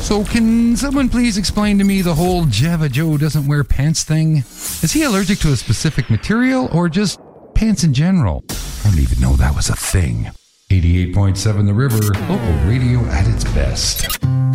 So can someone please explain to me the whole Java Joe doesn't wear pants thing? Is he allergic to a specific material or just pants in general? I don't even know that was a thing. 88.7 The River, local radio at its best.